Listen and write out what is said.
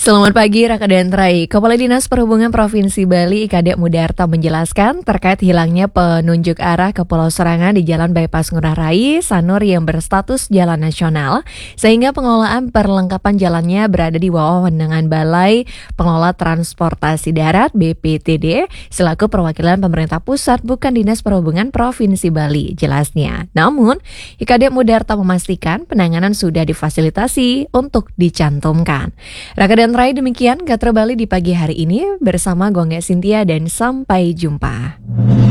Selamat pagi Raka dan Trai. Kepala Dinas Perhubungan Provinsi Bali Kadek Mudarto menjelaskan terkait hilangnya penunjuk arah ke Pulau Serangan di Jalan Bypass Ngurah Rai, Sanur yang berstatus jalan nasional, sehingga pengelolaan perlengkapan jalannya berada di bawah wewenang Balai Pengelola Transportasi Darat BPTD selaku perwakilan pemerintah pusat bukan Dinas Perhubungan Provinsi Bali, jelasnya. Namun, Kadek Mudarto memastikan penanganan sudah difasilitasi untuk dicantumkan. Raka dan Rai, demikian Gatra Bali di pagi hari ini bersama Gongga Cynthia dan sampai jumpa.